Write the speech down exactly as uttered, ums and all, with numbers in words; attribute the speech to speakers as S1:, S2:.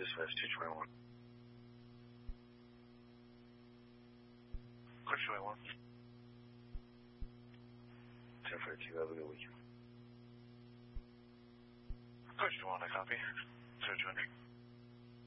S1: dispatch two twenty-one. Clear two twenty-one. ten forty-two, have a good weekend. Clear two twenty-one, I copy. zero two hundred.